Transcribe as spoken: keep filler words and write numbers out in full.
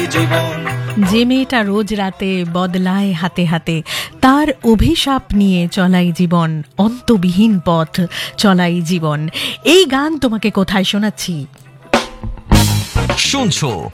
জীবন। যে মেয়েটা রোজ রাতে বদলায় হাতে হাতে, তার অভিশাপ নিয়ে চলাই জীবন, অন্তবিহীন পথ চলাই জীবন। এই গান তোমাকে কোথায় শোনাচ্ছি? শুনছো